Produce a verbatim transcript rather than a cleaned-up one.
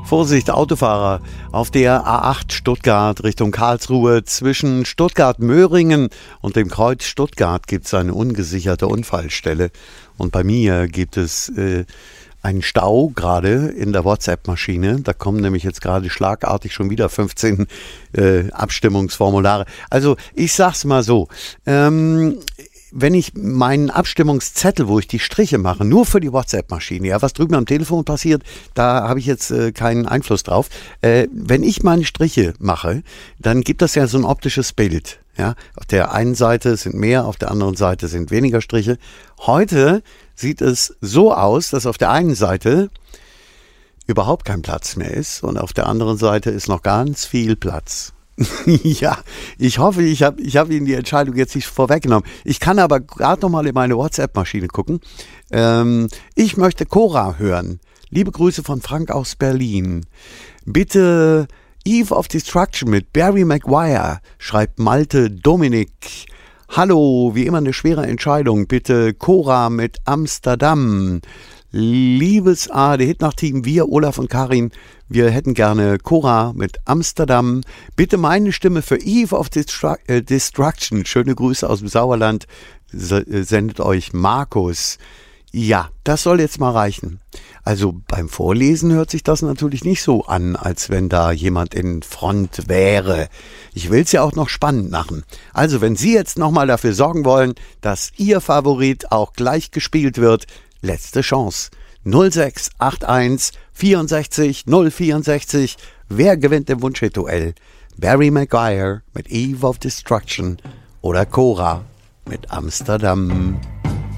Vorsicht, Autofahrer, auf der A acht Stuttgart Richtung Karlsruhe zwischen Stuttgart-Möhringen und dem Kreuz Stuttgart gibt es eine ungesicherte Unfallstelle. Und bei mir gibt es äh, einen Stau gerade in der WhatsApp-Maschine. Da kommen nämlich jetzt gerade schlagartig schon wieder fünfzehn äh, Abstimmungsformulare. Also ich sag's mal so, ähm, wenn ich meinen Abstimmungszettel, wo ich die Striche mache, nur für die WhatsApp-Maschine, ja, was drüben am Telefon passiert, da habe ich jetzt äh, keinen Einfluss drauf. Äh, wenn ich meine Striche mache, dann gibt das ja so ein optisches Bild. Ja, auf der einen Seite sind mehr, auf der anderen Seite sind weniger Striche. Heute sieht es so aus, dass auf der einen Seite überhaupt kein Platz mehr ist und auf der anderen Seite ist noch ganz viel Platz. Ja, ich hoffe, ich habe ich hab Ihnen die Entscheidung jetzt nicht vorweggenommen. Ich kann aber gerade noch mal in meine WhatsApp-Maschine gucken. Ähm, ich möchte Cora hören. Liebe Grüße von Frank aus Berlin. Bitte Eve of Destruction mit Barry Maguire, schreibt Malte Dominik. Hallo, wie immer eine schwere Entscheidung. Bitte Cora mit Amsterdam. Liebes A R D-Hit-Nacht-Team, wir, Olaf und Karin, wir hätten gerne Cora mit Amsterdam. Bitte meine Stimme für Eve of Destru- äh, Destruction. Schöne Grüße aus dem Sauerland. S- sendet euch Markus. Ja, das soll jetzt mal reichen. Also beim Vorlesen hört sich das natürlich nicht so an, als wenn da jemand in Front wäre. Ich will es ja auch noch spannend machen. Also wenn Sie jetzt nochmal dafür sorgen wollen, dass Ihr Favorit auch gleich gespielt wird, letzte Chance. null sechs acht eins vierundsechzig null vierundsechzig. Wer gewinnt im Wunschhit-Duell? Barry Maguire mit Eve of Destruction oder Cora mit Amsterdam.